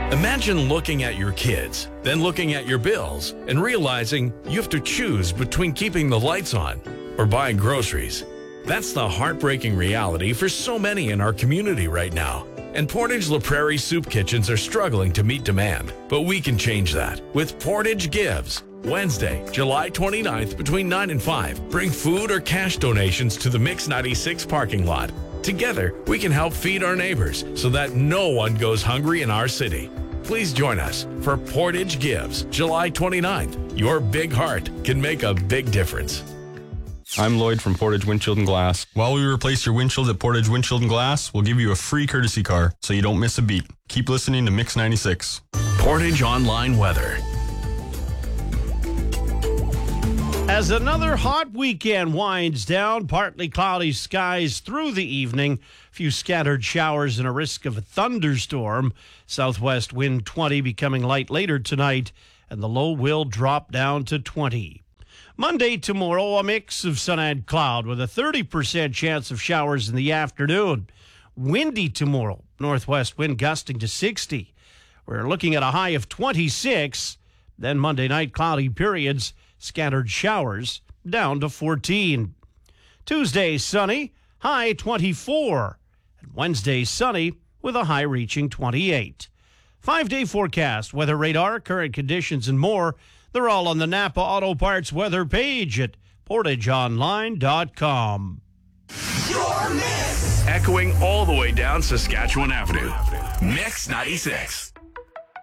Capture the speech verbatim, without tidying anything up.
Imagine looking at your kids, then looking at your bills, and realizing you have to choose between keeping the lights on or buying groceries. That's the heartbreaking reality for so many in our community right now. And Portage La Prairie soup kitchens are struggling to meet demand. But we can change that with Portage Gives. Wednesday, July twenty-ninth, between nine and five, bring food or cash donations to the Mix ninety-six parking lot. Together, we can help feed our neighbors so that no one goes hungry in our city. Please join us for Portage Gives, July twenty-ninth. Your big heart can make a big difference. I'm Lloyd from Portage Windshield and Glass. While we replace your windshield at Portage Windshield and Glass, we'll give you a free courtesy car so you don't miss a beat. Keep listening to Mix ninety-six. Portage Online Weather. As another hot weekend winds down, partly cloudy skies through the evening, a few scattered showers and a risk of a thunderstorm. Southwest wind twenty, becoming light later tonight, and the low will drop down to twenty. Monday, tomorrow, a mix of sun and cloud with a thirty percent chance of showers in the afternoon. Windy tomorrow, northwest wind gusting to sixty. We're looking at a high of twenty-six. Then Monday night, cloudy periods, scattered showers, down to fourteen. Tuesday, sunny, high twenty-four. And Wednesday, sunny, with a high reaching twenty-eight. Five-day forecast, weather radar, current conditions, and more. They're all on the Napa Auto Parts weather page at portage online dot com. Your Mix! Echoing all the way down Saskatchewan Avenue. Mix ninety-six.